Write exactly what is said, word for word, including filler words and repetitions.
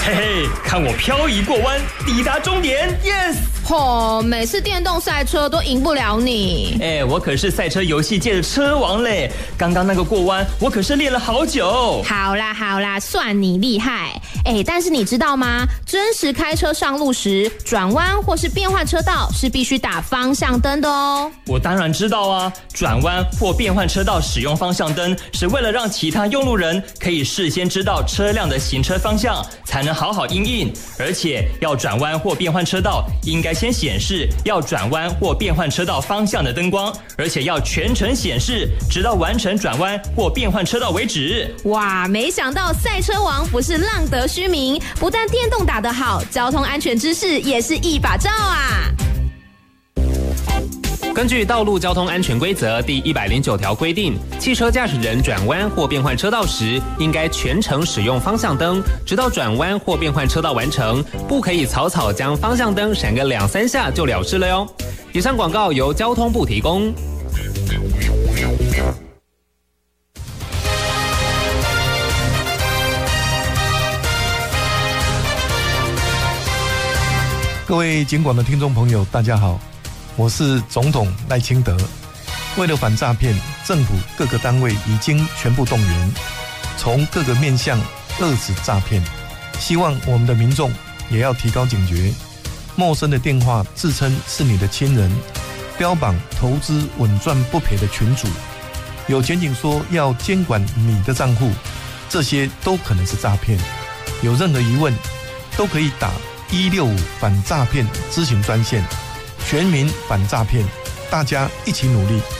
嘿嘿，看我漂移过弯，抵达终点 ，yes！ 吼、哦，每次电动赛车都赢不了你。 哎，我可是赛车游戏界的车王嘞！刚刚那个过弯，我可是练了好久。 好啦好啦，算你厉害。哎，但是你知道吗？真实开车上路时，转弯或是变换车道是必须打方向灯的哦。 我当然知道啊，转弯或变换车道使用方向灯，是为了让其他用路人可以事先知道车辆的行车方向，才能好好因应。而且要转弯或变换车道，应该先显示要转弯或变换车道方向的灯光，而且要全程显示，直到完成转弯或变换车道为止。 哇，没想到赛车王不是浪得虚名，不但电动打得好，交通安全知识也是一把照啊！ 根据道路交通安全规则第一百零九条规定，汽车驾驶人转弯或变换车道时，应该全程使用方向灯，直到转弯或变换车道完成，不可以草草将方向灯闪个两三下就了事了哟。以上广告由交通部提供。 各位警广的听众朋友，大家好，我是总统赖清德。为了反诈骗，政府各个单位已经全部动员，从各个面向遏止诈骗。希望我们的民众也要提高警觉。陌生的电话自称是你的亲人，标榜投资稳赚不赔的群组，有检警说要监管你的账户，这些都可能是诈骗。有任何疑问，都可以打一六五反诈骗咨询专线，全民反诈骗，大家一起努力。